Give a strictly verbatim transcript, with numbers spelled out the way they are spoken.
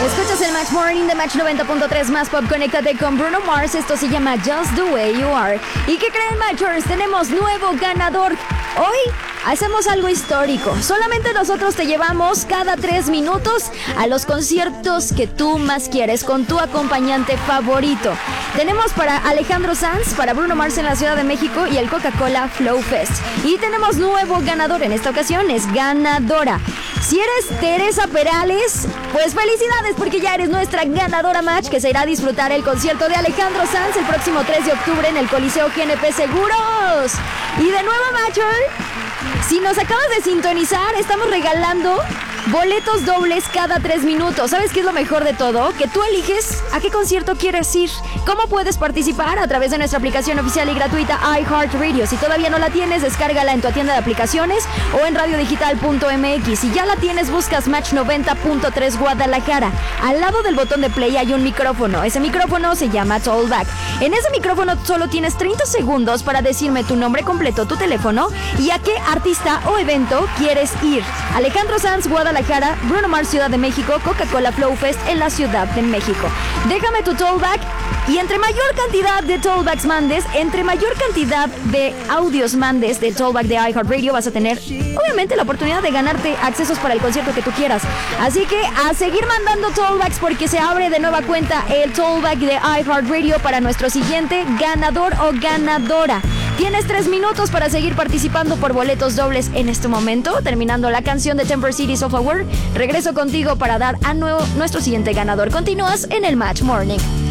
Escuchas el Match Morning de Match noventa punto tres más pop. Conéctate con Bruno Mars. Esto se llama Just the Way You Are. ¿Y qué creen, Matchers? Tenemos nuevo ganador. Hoy hacemos algo histórico. Solamente nosotros te llevamos cada tres minutos a los conciertos que tú más quieres con tu acompañante favorito. Tenemos para Alejandro Sanz, para Bruno Mars en la Ciudad de México y el Coca-Cola Flow Fest. Y tenemos nuevo ganador. En esta ocasión es ganadora. Si eres Teresa Perales, pues felicidades porque ya eres nuestra ganadora Match, que se irá a disfrutar el concierto de Alejandro Sanz el próximo tres de octubre en el Coliseo G N P Seguros. Y de nuevo, Matcher, si nos acabas de sintonizar, estamos regalando boletos dobles cada tres minutos. ¿Sabes qué es lo mejor de todo? Que tú eliges a qué concierto quieres ir. ¿Cómo puedes participar? A través de nuestra aplicación oficial y gratuita iHeartRadio. Si todavía no la tienes, descárgala en tu tienda de aplicaciones o en radio digital punto m x. Si ya la tienes, buscas Match noventa punto tres Guadalajara. Al lado del botón de play hay un micrófono. Ese micrófono se llama Tollback. En ese micrófono solo tienes treinta segundos para decirme tu nombre completo, tu teléfono y a qué artista o evento quieres ir. Alejandro Sanz, Guadalajara; Bruno Mars, Ciudad de México; Coca-Cola Flow Fest en la Ciudad de México. Déjame tu Tollback y entre mayor cantidad de Tollbacks mandes, entre mayor cantidad de audios mandes del Tollback de iHeartRadio, vas a tener obviamente la oportunidad de ganarte accesos para el concierto que tú quieras. Así que a seguir mandando Tollbacks porque se abre de nueva cuenta el Tollback de iHeartRadio para nuestro siguiente ganador o ganadora. Tienes tres minutos para seguir participando por boletos dobles en este momento. Terminando la canción de Temper Cities of Our, regreso contigo para dar a nuevo nuestro siguiente ganador. Continúas en el Match Morning.